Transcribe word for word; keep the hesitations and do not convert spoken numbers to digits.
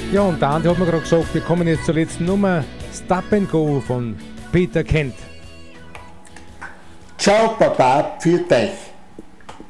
Ja, und der Andi hat mir gerade gesagt, wir kommen jetzt zur letzten Nummer. Stop and Go von Peter Kent. Ciao Papa, pfiat euch.